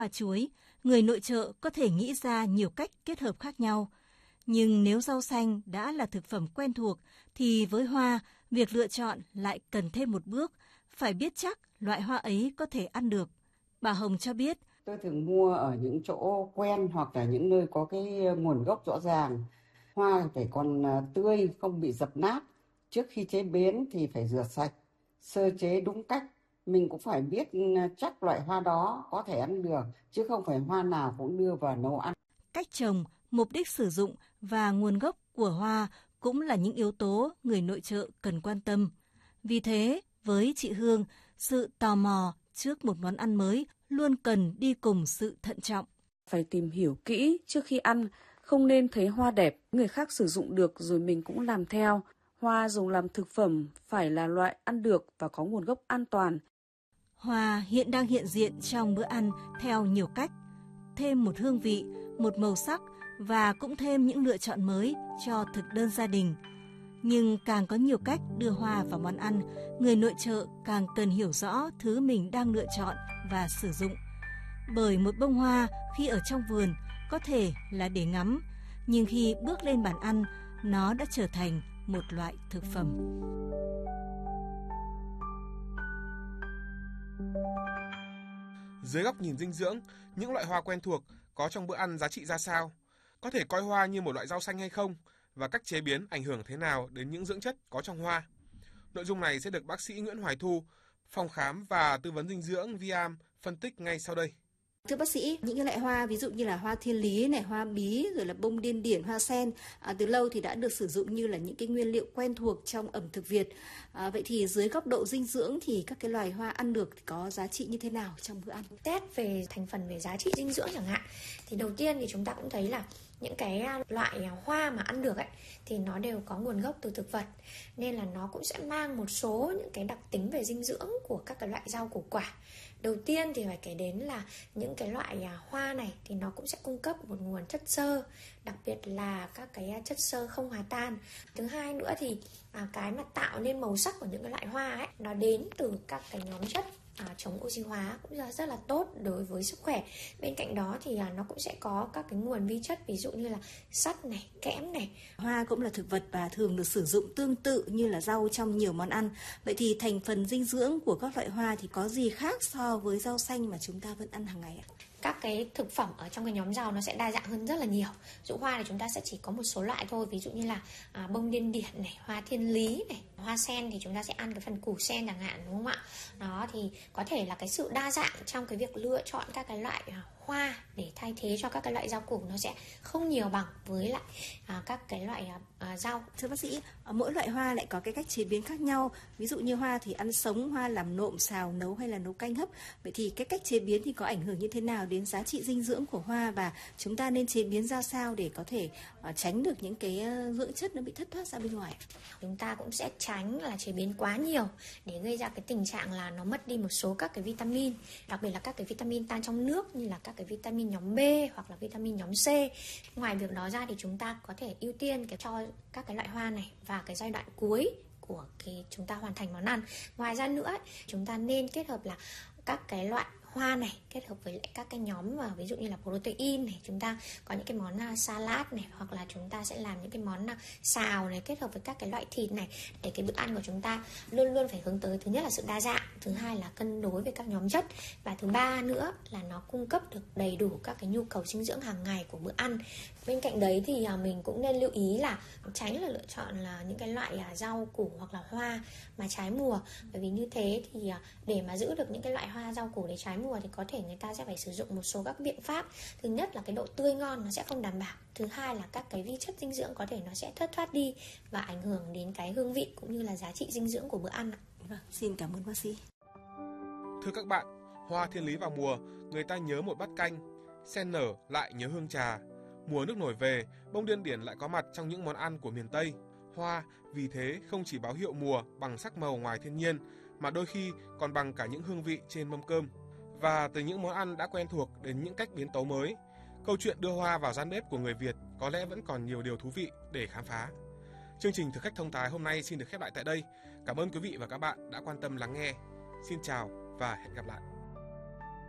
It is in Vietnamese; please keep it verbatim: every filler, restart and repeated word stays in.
Và chuối, người nội trợ có thể nghĩ ra nhiều cách kết hợp khác nhau. Nhưng nếu rau xanh đã là thực phẩm quen thuộc, thì với hoa, việc lựa chọn lại cần thêm một bước, phải biết chắc loại hoa ấy có thể ăn được. Bà Hồng cho biết, tôi thường mua ở những chỗ quen hoặc là những nơi có cái nguồn gốc rõ ràng. Hoa phải còn tươi, không bị dập nát. Trước khi chế biến thì phải rửa sạch, sơ chế đúng cách. Mình cũng phải biết chắc loại hoa đó có thể ăn được, chứ không phải hoa nào cũng đưa vào nấu ăn. Cách trồng, mục đích sử dụng và nguồn gốc của hoa cũng là những yếu tố người nội trợ cần quan tâm. Vì thế, với chị Hương, sự tò mò trước một món ăn mới luôn cần đi cùng sự thận trọng. Phải tìm hiểu kỹ trước khi ăn, không nên thấy hoa đẹp, người khác sử dụng được rồi mình cũng làm theo. Hoa dùng làm thực phẩm phải là loại ăn được và có nguồn gốc an toàn. Hoa hiện đang hiện diện trong bữa ăn theo nhiều cách, thêm một hương vị, một màu sắc và cũng thêm những lựa chọn mới cho thực đơn gia đình. Nhưng càng có nhiều cách đưa hoa vào món ăn, người nội trợ càng cần hiểu rõ thứ mình đang lựa chọn và sử dụng. Bởi một bông hoa khi ở trong vườn có thể là để ngắm, nhưng khi bước lên bàn ăn, nó đã trở thành một loại thực phẩm. Dưới góc nhìn dinh dưỡng, những loại hoa quen thuộc có trong bữa ăn giá trị ra sao? Có thể coi hoa như một loại rau xanh hay không? Và cách chế biến ảnh hưởng thế nào đến những dưỡng chất có trong hoa? Nội dung này sẽ được bác sĩ Nguyễn Hoài Thu, phòng khám và tư vấn dinh dưỡng vê a em phân tích ngay sau đây. Thưa bác sĩ, những cái loại hoa ví dụ như là hoa thiên lý này, hoa bí, rồi là bông điên điển, hoa sen à, từ lâu thì đã được sử dụng như là những cái nguyên liệu quen thuộc trong ẩm thực Việt. À, vậy thì dưới góc độ dinh dưỡng thì các cái loài hoa ăn được thì có giá trị như thế nào trong bữa ăn? Test về thành phần về giá trị dinh dưỡng chẳng hạn, thì đầu tiên thì chúng ta cũng thấy là những cái loại hoa mà ăn được ấy thì nó đều có nguồn gốc từ thực vật, nên là nó cũng sẽ mang một số những cái đặc tính về dinh dưỡng của các cái loại rau củ quả. Đầu tiên thì phải kể đến là những cái loại hoa này thì nó cũng sẽ cung cấp một nguồn chất xơ, đặc biệt là các cái chất xơ không hòa tan. Thứ hai nữa thì à, cái mà tạo nên màu sắc của những cái loại hoa ấy nó đến từ các cái nhóm chất À, chống oxy hóa cũng là rất là tốt đối với sức khỏe. Bên cạnh đó thì à, nó cũng sẽ có các cái nguồn vi chất, ví dụ như là sắt này, kẽm này. Hoa cũng là thực vật và thường được sử dụng tương tự như là rau trong nhiều món ăn. Vậy thì thành phần dinh dưỡng của các loại hoa thì có gì khác so với rau xanh mà chúng ta vẫn ăn hàng ngày ạ? Các cái thực phẩm ở trong cái nhóm rau nó sẽ đa dạng hơn rất là nhiều. Dụ hoa thì chúng ta sẽ chỉ có một số loại thôi, ví dụ như là à, bông điên điển này, hoa thiên lý này, hoa sen thì chúng ta sẽ ăn cái phần củ sen chẳng hạn, đúng không ạ? Đó thì có thể là cái sự đa dạng trong cái việc lựa chọn các cái loại à, hoa để thay thế cho các cái loại rau củ nó sẽ không nhiều bằng với lại à, các cái loại à, à, rau. Thưa bác sĩ, mỗi loại hoa lại có cái cách chế biến khác nhau. Ví dụ như hoa thì ăn sống, hoa làm nộm, xào, nấu hay là nấu canh hấp. Vậy thì cái cách chế biến thì có ảnh hưởng như thế nào đến giá trị dinh dưỡng của hoa, và chúng ta nên chế biến ra sao để có thể uh, tránh được những cái uh, dưỡng chất nó bị thất thoát ra bên ngoài? Chúng ta cũng sẽ tránh là chế biến quá nhiều để gây ra cái tình trạng là nó mất đi một số các cái vitamin, đặc biệt là các cái vitamin tan trong nước như là các cái vitamin nhóm B hoặc là vitamin nhóm C. Ngoài việc đó ra thì chúng ta có thể ưu tiên cái cho các cái loại hoa này vào cái giai đoạn cuối của cái chúng ta hoàn thành món ăn. Ngoài ra nữa, chúng ta nên kết hợp là các cái loại hoa này kết hợp với lại các cái nhóm mà ví dụ như là protein này, chúng ta có những cái món salad này, hoặc là chúng ta sẽ làm những cái món xào này kết hợp với các cái loại thịt này, để cái bữa ăn của chúng ta luôn luôn phải hướng tới thứ nhất là sự đa dạng, thứ hai là cân đối với các nhóm chất, và thứ ba nữa là nó cung cấp được đầy đủ các cái nhu cầu dinh dưỡng hàng ngày của bữa ăn. Bên cạnh đấy thì mình cũng nên lưu ý là tránh là lựa chọn là những cái loại rau củ hoặc là hoa mà trái mùa, bởi vì như thế thì để mà giữ được những cái loại hoa rau củ để trái mùa thì có thể người ta sẽ phải sử dụng một số các biện pháp. Thứ nhất là cái độ tươi ngon nó sẽ không đảm bảo, thứ hai là các cái vi chất dinh dưỡng có thể nó sẽ thất thoát đi và ảnh hưởng đến cái hương vị cũng như là giá trị dinh dưỡng của bữa ăn. Vâng, xin cảm ơn bác sĩ. Thưa các bạn, hoa thiên lý vào mùa, người ta nhớ một bát canh, sen nở lại nhớ hương trà. Mùa nước nổi về, bông điên điển lại có mặt trong những món ăn của miền Tây. Hoa vì thế không chỉ báo hiệu mùa bằng sắc màu ngoài thiên nhiên, mà đôi khi còn bằng cả những hương vị trên mâm cơm. Và từ những món ăn đã quen thuộc đến những cách biến tấu mới, câu chuyện đưa hoa vào gian bếp của người Việt có lẽ vẫn còn nhiều điều thú vị để khám phá. Chương trình Thực khách thông thái hôm nay xin được khép lại tại đây. Cảm ơn quý vị và các bạn đã quan tâm lắng nghe. Xin chào và hẹn gặp lại.